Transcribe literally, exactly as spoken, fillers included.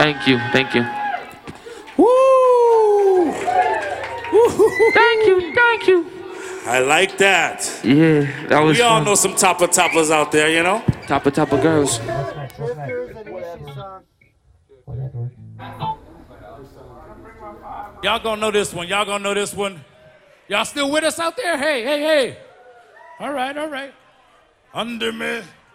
Thank you, thank you. Woo! Thank you, thank you. I like that. Yeah, that was We all fun. know some topper toppers out there, you know? Topper Topper girls. Y'all gonna know this one. Y'all gonna know this one. Y'all still with us out there? Hey, hey, hey. All right, all right. Under me.